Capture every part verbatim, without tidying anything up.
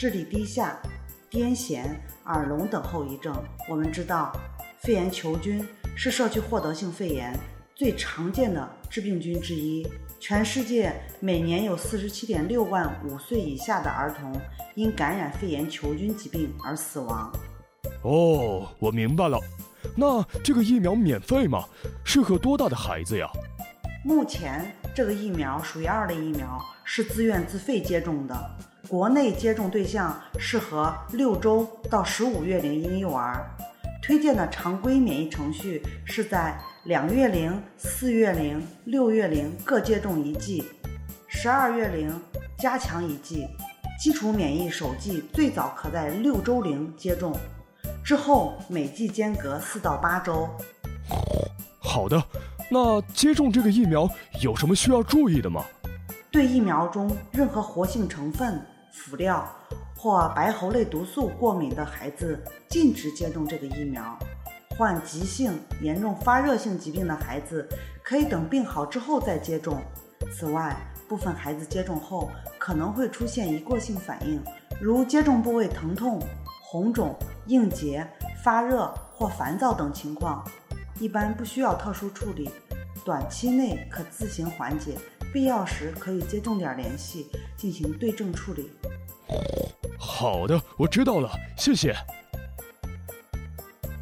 智力低下、癫痫、耳聋等后遗症。我们知道，肺炎球菌是社区获得性肺炎最常见的致病菌之一。全世界每年有 四十七点六万五岁以下的儿童因感染肺炎球菌疾病而死亡。 哦，我明白了。那这个疫苗免费吗？适合多大的孩子呀？ 目前这个疫苗属于二类疫苗，是自愿自费接种的。国内接种对象适合六周到十五月龄婴幼儿。推荐的常规免疫程序是在两月龄、四月龄、六月龄各接种一剂，十二月龄加强一剂。基础免疫首剂最早可在六周龄接种，之后每剂间隔四到八周。 好的，那接种这个疫苗有什么需要注意的吗？ 对疫苗中任何活性成分、辅料或白喉类毒素过敏的孩子禁止接种这个疫苗。患急性、严重发热性疾病的孩子可以等病好之后再接种。此外，部分孩子接种后可能会出现一过性反应，如接种部位疼痛、红肿、硬结、发热或烦躁等情况，一般不需要特殊处理，短期内可自行缓解，必要时可以接种点联系进行对症处理。 好的，我知道了，谢谢。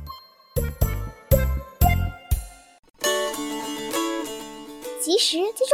及时接种